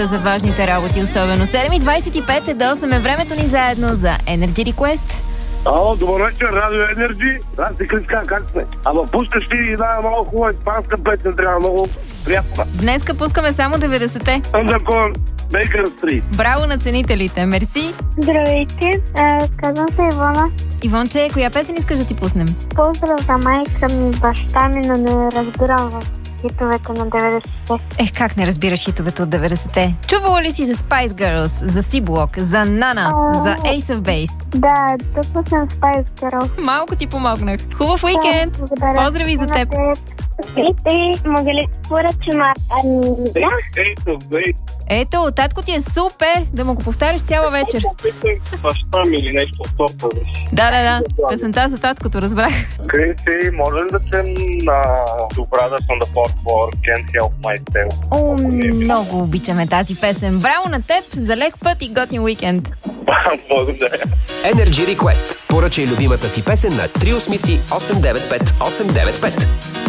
За важните работи, особено 7:25 до 8 е времето ни заедно за Energy Request. Ало, добър вечер, Радио Енерджи. Аз си Криска, как сме? Ама пускаш ти една много хубава испанска песен, трябва много приятна. Днеска пускаме само 90-те. Undercon, Baker Street. Браво на ценителите, мерси. Здравейте, казвам се Ивана. Ивонче, коя песен искаш да ти пуснем? Поздрав за майка ми, баща ми, но не разбирам в хитовете на 90-те. Как не разбираш хитовете от 90-те? Чувала ли си за Spice Girls, за C-Block, за Nana, за Ace of Base? Да, тук съм Spice Girls. Малко ти помогнах. Хубав уикенд! Благодаря. Поздрави за теб! Мога ли поръчам Ето, татко ти е супер! Да му го повтаряш цяла вечер. Баща ми или нещо от това. Да. Песента за таткото, разбрах. Криси, може ли да чуем на Brothers on the Fourth Floor, Can't Help Myself? Много обичаме тази песен. Браво на теб, за лек път и готин уикенд. Благодаря. Energy Request. Поръчай любимата си песен на 385 895 895.